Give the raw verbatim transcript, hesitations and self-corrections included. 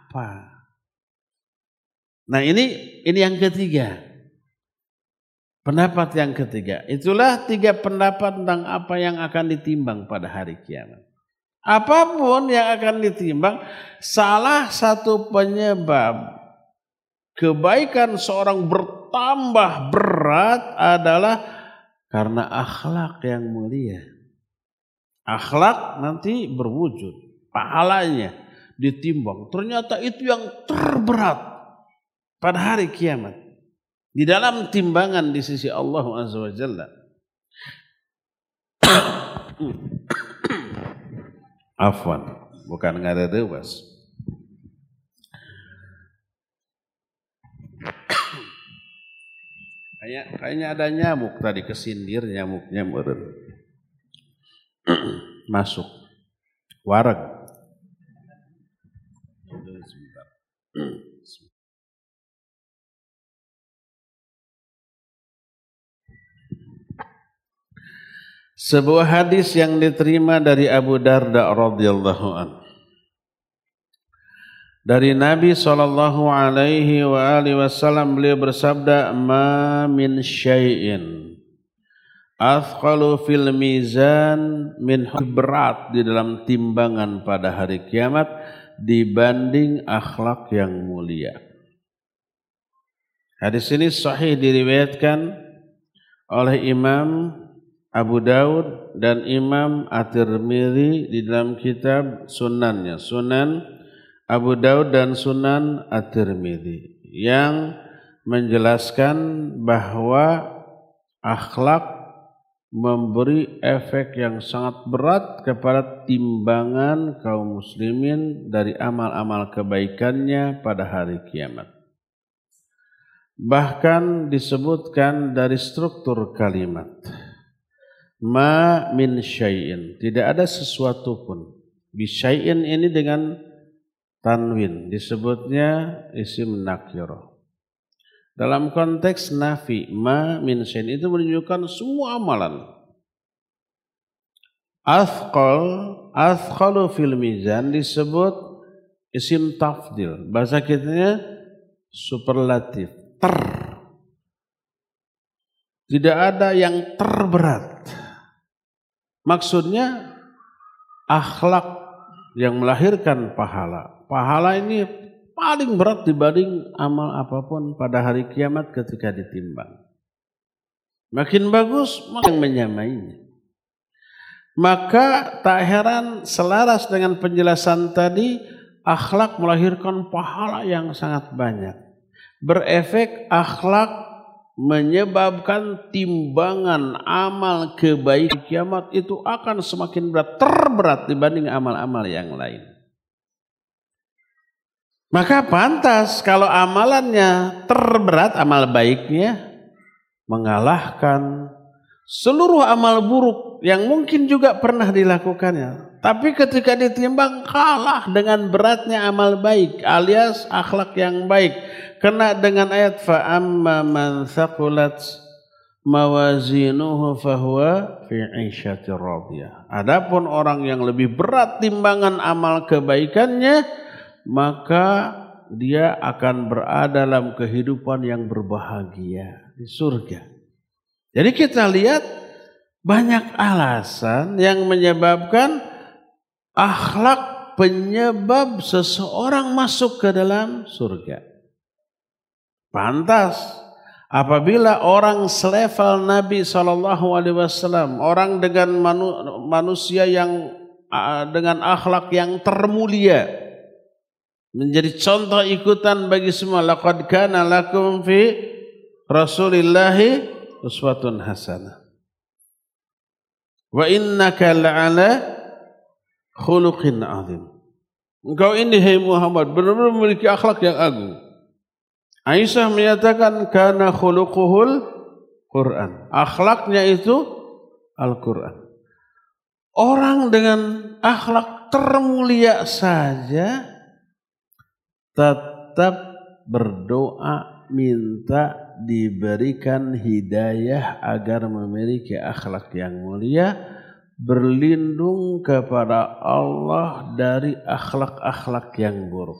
apa? Nah ini ini yang ketiga. Pendapat yang ketiga. Itulah tiga pendapat tentang apa yang akan ditimbang pada hari kiamat. Apapun yang akan ditimbang, salah satu penyebab kebaikan seorang bertambah berat adalah karena akhlak yang mulia. Akhlak nanti berwujud, pahalanya ditimbang. Ternyata itu yang terberat pada hari kiamat. Di dalam timbangan di sisi Allah Azza wa Jalla. Afwan, bukan ngarerewas. Kayak kayaknya ada nyamuk tadi, kesindir nyamuknya meureun. Masuk. Wareg. Sebentar. Sebuah hadis yang diterima dari Abu Darda radhiyallahu anhu. Dari Nabi sallallahu alaihi wa alihi wasallam beliau bersabda, "Ma min syai'in athqalu fil mizan min berat di dalam timbangan pada hari kiamat dibanding akhlak yang mulia." Hadis ini sahih diriwayatkan oleh Imam Abu Daud dan Imam At-Tirmidzi di dalam kitab sunannya, Sunan Abu Daud dan Sunan At-Tirmidzi, yang menjelaskan bahwa akhlak memberi efek yang sangat berat kepada timbangan kaum muslimin dari amal-amal kebaikannya pada hari kiamat. Bahkan disebutkan dari struktur kalimat, ma min syai'in, tidak ada sesuatu pun. Bisyai'in ini dengan tanwin disebutnya isim nakirah. Dalam konteks nafi, ma min syai'in itu menunjukkan semua amalan. Athqal, athqalu fil mizan disebut isim tafdil. Bahasa kitanya superlatif, ter. Tidak ada yang terberat. Maksudnya akhlak yang melahirkan pahala. Pahala ini paling berat dibanding amal apapun pada hari kiamat ketika ditimbang. Makin bagus, makin menyamainya. Maka tak heran selaras dengan penjelasan tadi, akhlak melahirkan pahala yang sangat banyak. Berefek akhlak menyebabkan timbangan amal kebaikan kiamat itu akan semakin berat, terberat dibanding amal-amal yang lain. Maka pantas kalau amalannya terberat, amal baiknya mengalahkan seluruh amal buruk yang mungkin juga pernah dilakukannya. Tapi ketika ditimbang kalah dengan beratnya amal baik alias akhlak yang baik. Kena dengan ayat fa amma man thaqulat mawazinuhu fahuwa fi 'ishatir radiyah. Adapun orang yang lebih berat timbangan amal kebaikannya, maka dia akan berada dalam kehidupan yang berbahagia di surga. Jadi kita lihat banyak alasan yang menyebabkan akhlak penyebab seseorang masuk ke dalam surga. Pantas apabila orang selevel Nabi shallallahu alaihi wasallam, orang dengan manu, manusia yang uh, dengan akhlak yang termulia, menjadi contoh ikutan bagi semua. Laqad kana lakum fi Rasulillahi uswatun hasanah. Wa innaka la'ala khuluqin azim. Engkau ini hai Muhammad benar-benar memiliki akhlak yang agung. Aisyah menyatakan kana khuluquhul Quran. Akhlaknya itu Al-Quran. Orang dengan akhlak termulia saja tetap berdoa minta diberikan hidayah agar memiliki akhlak yang mulia, berlindung kepada Allah dari akhlak-akhlak yang buruk.